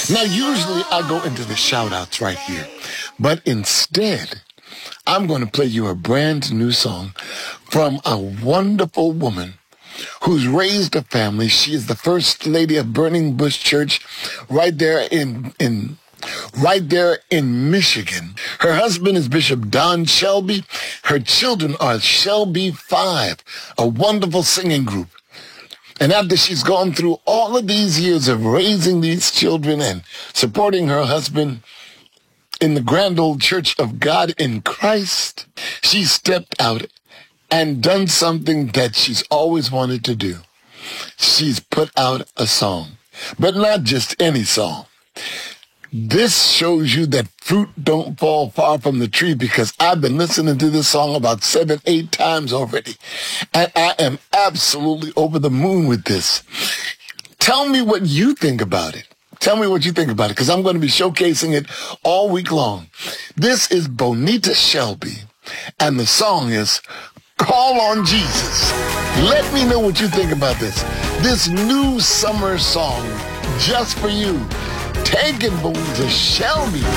Now, usually I go into the shout-outs right here, but instead, I'm going to play you a brand new song from a wonderful woman who's raised a family. She is the first lady of Burning Bush Church right there in Michigan. Her husband is Bishop Don Shelby. Her children are Shelby 5, a wonderful singing group. And after she's gone through all of these years of raising these children and supporting her husband in the grand old Church of God in Christ, she stepped out and done something that she's always wanted to do. She's put out a song, but not just any song. This shows you that fruit don't fall far from the tree, because I've been listening to this song about 7, 8 times already, and I am absolutely over the moon with this. Tell me what you think about it. Tell me what you think about it, because I'm going to be showcasing it all week long. This is Bonita Shelby, and the song is Call on Jesus. Let me know what you think about this new summer song just for you. Taking Bonita Shelby.